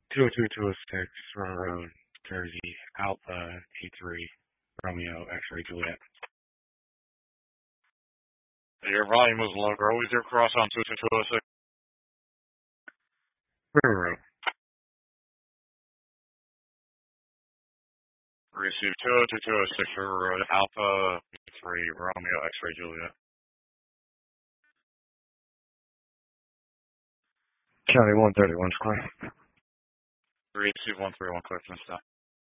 202-206, Road, Jersey, Alpha, A3, Romeo, X-ray, Juliet. Your volume was low, girl. Is your cross on 22206? River Road. Receive 202-206, River Road, Alpha, A3, Romeo, X-ray, Juliet. County 131's clear. Receive 131, clear from the stop.